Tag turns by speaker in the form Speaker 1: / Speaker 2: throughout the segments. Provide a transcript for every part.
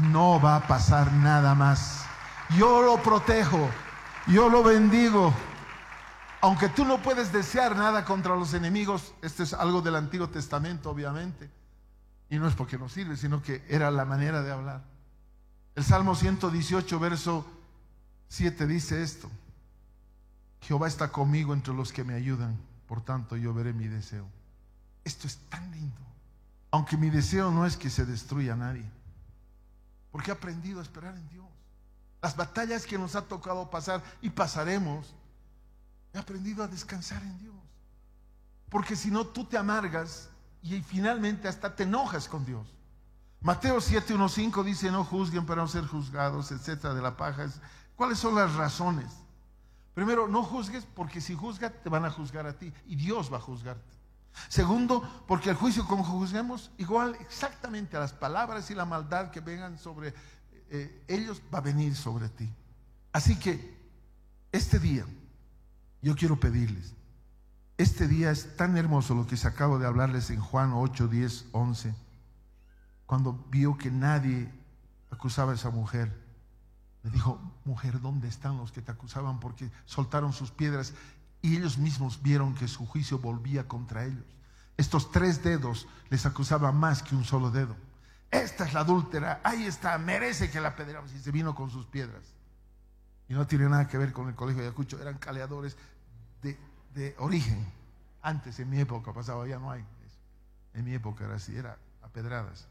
Speaker 1: no va a pasar nada más. Yo lo protejo, yo lo bendigo. Aunque tú no puedes desear nada contra los enemigos, esto es algo del Antiguo Testamento, obviamente. Y no es porque no sirve, sino que era la manera de hablar. El Salmo 118, verso 7 dice esto: Jehová está conmigo entre los que me ayudan, por tanto yo veré mi deseo. Esto es tan lindo. Aunque mi deseo no es que se destruya a nadie, porque he aprendido a esperar en Dios. Las batallas que nos ha tocado pasar y pasaremos, he aprendido a descansar en Dios. Porque si no, tú te amargas y finalmente hasta te enojas con Dios. Mateo 7:1-5 dice: no juzguen para no ser juzgados, etcétera, de la paja. ¿Cuáles son las razones? Primero, no juzgues, porque si juzgas te van a juzgar a ti y Dios va a juzgarte. Segundo, porque el juicio como juzguemos, igual exactamente a las palabras y la maldad que vengan sobre ellos, va a venir sobre ti. Así que este día yo quiero pedirles, este día es tan hermoso lo que se acabo de hablarles en Juan 8, 10, 11, cuando vio que nadie acusaba a esa mujer. Le dijo: mujer, ¿dónde están los que te acusaban? Porque soltaron sus piedras y ellos mismos vieron que su juicio volvía contra ellos. Estos 3 dedos les acusaban más que un solo dedo. Esta es la adúltera, ahí está, merece que la apedreamos. Y se vino con sus piedras. Y no tiene nada que ver con el colegio de Ayacucho, eran caleadores de origen. Antes, en mi época pasaba, ya no hay eso. En mi época era así, era a pedradas.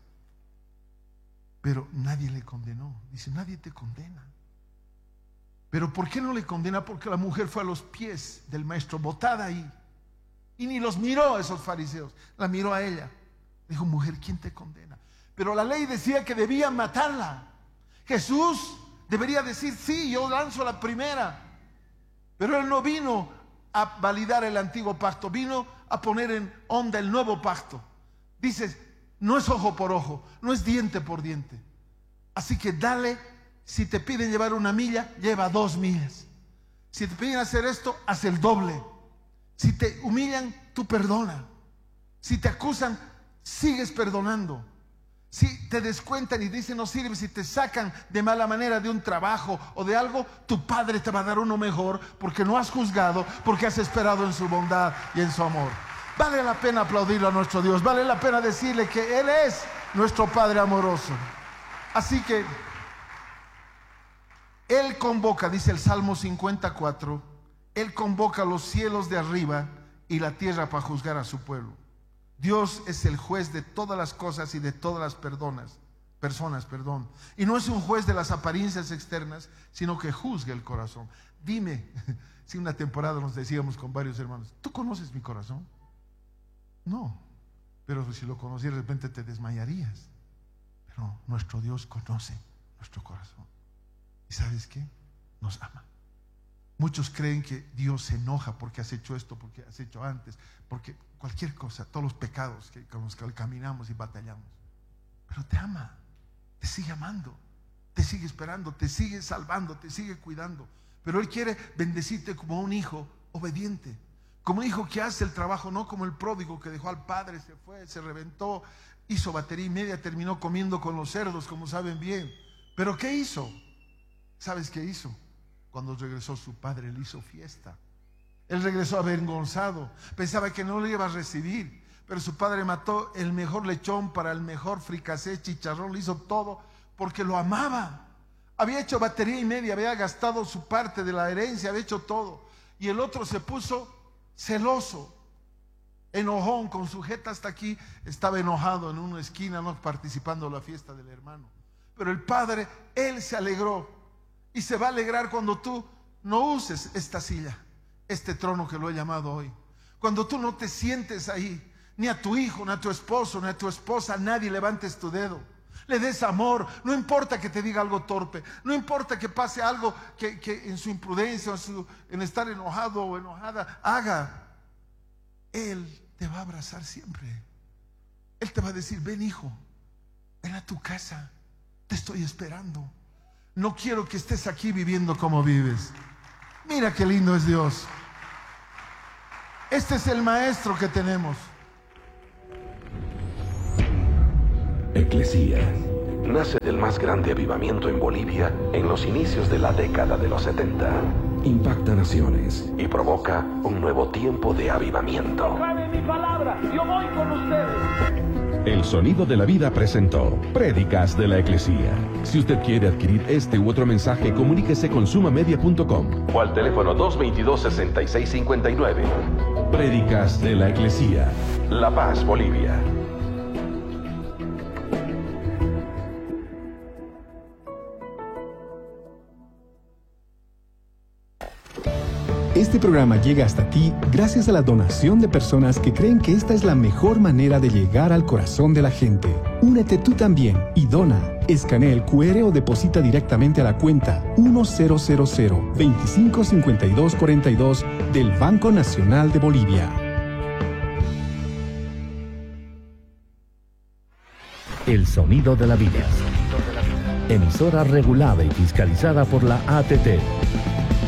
Speaker 1: Pero nadie le condenó. Dice: nadie te condena. Pero ¿por qué no le condena? Porque la mujer fue a los pies del maestro, botada ahí, y ni los miró a esos fariseos, la miró a ella. Dijo: mujer, ¿quién te condena? Pero la ley decía que debían matarla. Jesús debería decir: sí, yo lanzo la primera. Pero él no vino a validar el antiguo pacto, vino a poner en onda el nuevo pacto. Dices: no es ojo por ojo, no es diente por diente. Así que dale. Si te piden llevar 1 milla, lleva 2 millas. Si te piden hacer esto, haz el doble. Si te humillan, tú perdona. Si te acusan, sigues perdonando. Si te descuentan y dicen no sirves, si te sacan de mala manera de un trabajo o de algo, tu Padre te va a dar uno mejor, porque no has juzgado, porque has esperado en su bondad y en su amor. Vale la pena aplaudirle a nuestro Dios, vale la pena decirle que Él es nuestro Padre amoroso. Así que Él convoca, dice el Salmo 54, Él convoca a los cielos de arriba y la tierra para juzgar a su pueblo. Dios es el juez de todas las cosas y de todas las personas. Y no es un juez de las apariencias externas, sino que juzga el corazón. Dime, si una temporada nos decíamos con varios hermanos: ¿tú conoces mi corazón? No, pero si lo conocieras de repente te desmayarías. Pero nuestro Dios conoce nuestro corazón. ¿Y sabes qué? Nos ama. Muchos creen que Dios se enoja porque has hecho esto, porque has hecho antes, porque cualquier cosa, todos los pecados con los que caminamos y batallamos. Pero te ama, te sigue amando, te sigue esperando, te sigue salvando, te sigue cuidando. Pero Él quiere bendecirte como un hijo obediente, como un hijo que hace el trabajo, no como el pródigo que dejó al padre, se fue, se reventó, hizo batería y media, terminó comiendo con los cerdos, como saben bien. ¿Pero qué hizo? ¿Sabes qué hizo? Cuando regresó su padre, le hizo fiesta. Él regresó avergonzado, pensaba que no le iba a recibir, pero su padre mató el mejor lechón para el mejor fricasé, chicharrón, le hizo todo porque lo amaba. Había hecho batería y media, había gastado su parte de la herencia, había hecho todo. Y el otro se puso celoso, enojón, con su jeta hasta aquí, estaba enojado en una esquina, no participando en la fiesta del hermano. Pero el padre, Él se alegró. Y se va a alegrar cuando tú no uses esta silla, este trono que lo he llamado hoy. Cuando tú no te sientes ahí, ni a tu hijo, ni a tu esposo, ni a tu esposa, nadie levantes tu dedo. Le des amor, no importa que te diga algo torpe, no importa que pase algo que en su imprudencia o en estar enojado o enojada haga. Él te va a abrazar siempre. Él te va a decir: ven, hijo, ven a tu casa, te estoy esperando. No quiero que estés aquí viviendo como vives. Mira qué lindo es Dios. Este es el maestro que tenemos.
Speaker 2: Eclesías, nace del más grande avivamiento en Bolivia en los inicios de la década de los 70. Impacta naciones y provoca un nuevo tiempo de avivamiento.
Speaker 3: Proclame mi palabra, yo voy con ustedes.
Speaker 4: El Sonido de la Vida presentó Prédicas de la Eclesía. Si usted quiere adquirir este u otro mensaje, comuníquese con sumamedia.com
Speaker 2: O al teléfono 222-6659.
Speaker 4: Prédicas de la Eclesía.
Speaker 2: La Paz, Bolivia.
Speaker 5: Este programa llega hasta ti gracias a la donación de personas que creen que esta es la mejor manera de llegar al corazón de la gente. Únete tú también y dona. Escanea el QR o deposita directamente a la cuenta 1000-255242 del Banco Nacional de Bolivia.
Speaker 6: El Sonido de la Vida. Emisora regulada y fiscalizada por la ATT.